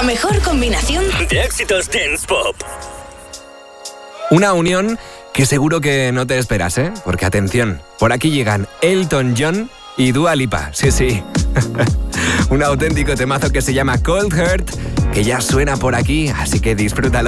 mejor combinación de éxitos dance pop. Una unión que seguro que no te esperas, ¿eh? Porque atención, por aquí llegan Elton John y Dua Lipa. Sí. Un auténtico temazo que se llama Cold Heart, que ya suena por aquí, así que disfrútalo.